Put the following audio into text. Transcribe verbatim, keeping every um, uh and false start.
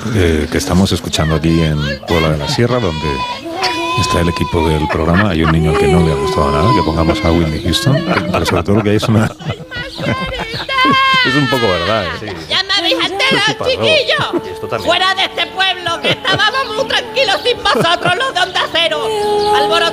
eh, que estamos escuchando aquí en Puebla de la Sierra, donde está el equipo del programa. Hay un niño al que no le ha gustado nada que pongamos a Whitney Houston, pero sobre todo lo que hay es una... es un poco verdad, ¿eh? Sí. ¡Ya me habéis enterado, chiquillos! ¡Fuera de este pueblo, que estábamos muy tranquilos sin vosotros, los de Onda Cero! ¡Alborotando